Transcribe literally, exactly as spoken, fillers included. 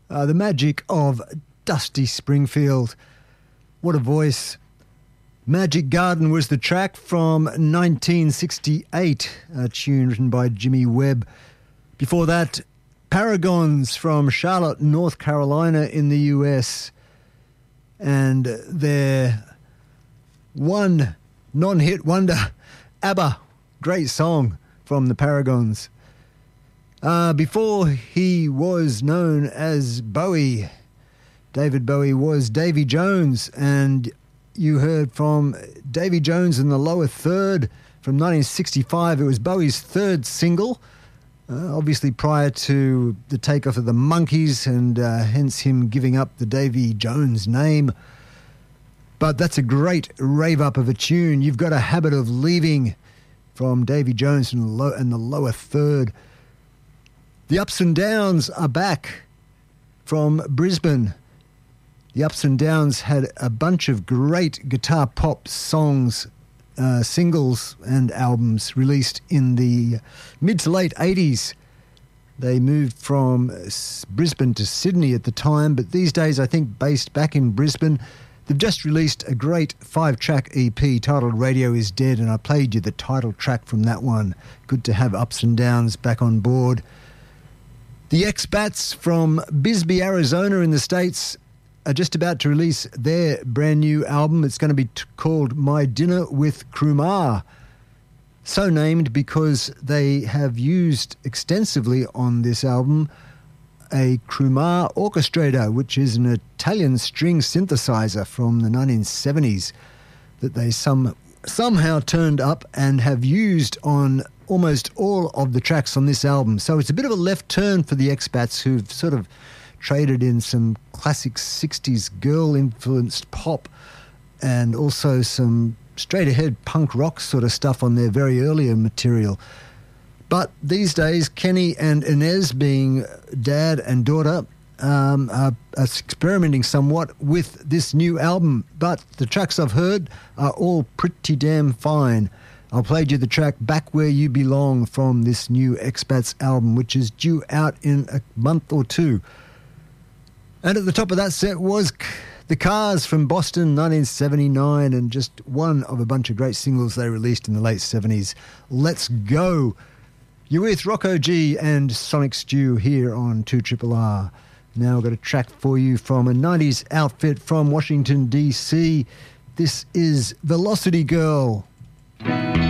Uh, the magic of Dusty Springfield. What a voice. Magic Garden was the track from nineteen sixty-eight, a tune written by Jimmy Webb. Before that, Paragons from Charlotte, North Carolina in the U S. And their one non-hit wonder, ABBA. Great song from the Paragons. Uh, before he was known as Bowie, David Bowie was Davy Jones, and you heard from Davy Jones in the Lower Third from nineteen sixty-five. It was Bowie's third single, uh, obviously prior to the takeoff of the Monkees, and uh, hence him giving up the Davy Jones name. But that's a great rave-up of a tune. You've Got a Habit of Leaving from Davy Jones and the, low, and the Lower Third. The Ups and Downs are back from Brisbane. The Ups and Downs had a bunch of great guitar pop songs, uh, singles and albums released in the mid to late eighties. They moved from Brisbane to Sydney at the time, but these days I think based back in Brisbane. They've just released a great five-track E P titled Radio Is Dead, and I played you the title track from that one. Good to have Ups and Downs back on board. The X-Bats from Bisbee, Arizona in the States are just about to release their brand new album. It's going to be t- called My Dinner with Krumar. So named because they have used extensively on this album a Krumar orchestrator, which is an Italian string synthesizer from the nineteen seventies that they some somehow turned up and have used on almost all of the tracks on this album. So it's a bit of a left turn for the X-Bats, who've sort of traded in some classic sixties girl-influenced pop and also some straight-ahead punk rock sort of stuff on their very earlier material. But these days, Kenny and Inez, being dad and daughter, um, are, are experimenting somewhat with this new album. But the tracks I've heard are all pretty damn fine. I'll play you the track Back Where You Belong from this new X-Bats album, which is due out in a month or two. And at the top of that set was The Cars from Boston, nineteen seventy-nine, and just one of a bunch of great singles they released in the late seventies. Let's Go. You're with Rocco G and Sonic Stew here on two R R R. Now I've got a track for you from a nineties outfit from Washington, D C. This is Velocity Girl.